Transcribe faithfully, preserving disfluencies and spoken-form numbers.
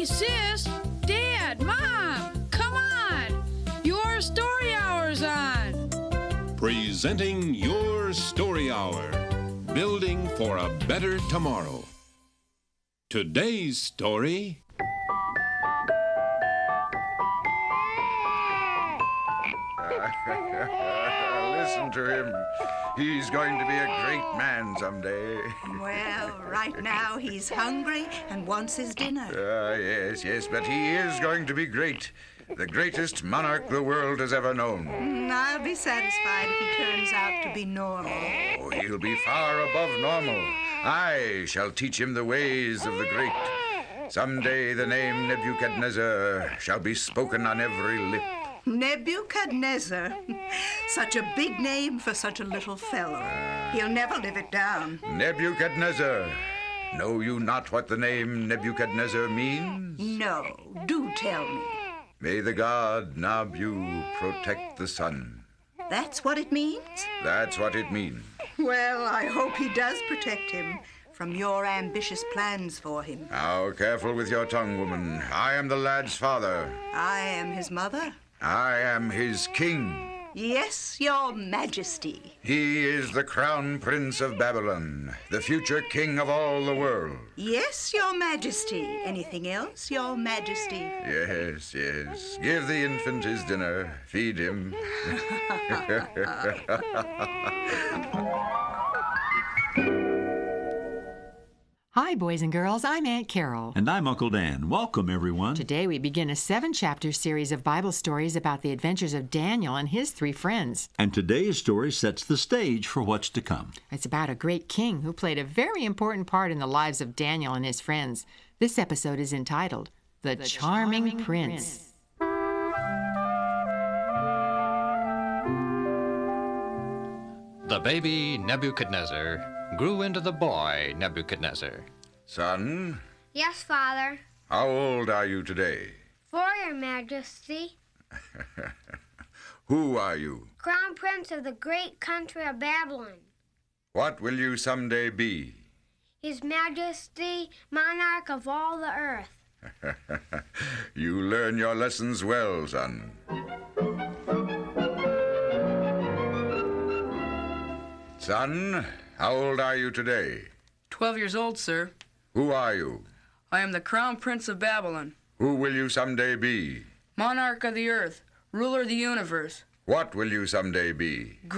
Sis, Dad, Mom, come on! Your story hour's on! Presenting Your Story Hour, building for a better tomorrow. Today's story... Listen to him. He's going to be a great man someday. Well, right now he's hungry and wants his dinner. Ah, yes, yes, but he is going to be great. The greatest monarch the world has ever known. Mm, I'll be satisfied if he turns out to be normal. Oh, he'll be far above normal. I shall teach him the ways of the great. Someday the name Nebuchadnezzar shall be spoken on every lip. Nebuchadnezzar. Such a big name for such a little fellow. He'll never live it down. Nebuchadnezzar. Know you not what the name Nebuchadnezzar means? No, do tell me. May the god Nabu protect the sun. That's what it means? That's what it means. Well, I hope he does protect him from your ambitious plans for him. Now, careful with your tongue, woman. I am the lad's father. I am his mother. I am his king. Yes, your majesty. He is the crown prince of Babylon, the future king of all the world. Yes, your majesty. Anything else, your majesty? Yes, yes. Give the infant his dinner. Feed him. Hi, boys and girls. I'm Aunt Carol. And I'm Uncle Dan. Welcome, everyone. Today we begin a seven-chapter series of Bible stories about the adventures of Daniel and his three friends. And today's story sets the stage for what's to come. It's about a great king who played a very important part in the lives of Daniel and his friends. This episode is entitled, The, the Charming, Charming Prince. Prince. The baby Nebuchadnezzar grew into the boy Nebuchadnezzar. Son? Yes, Father. How old are you today? For your majesty. Who are you? Crown Prince of the great country of Babylon. What will you someday be? His Majesty, monarch of all the earth. You learn your lessons well, son. Son, how old are you today? Twelve years old, sir. Who are you? I am the Crown Prince of Babylon. Who will you someday be? Monarch of the earth, ruler of the universe. What will you someday be?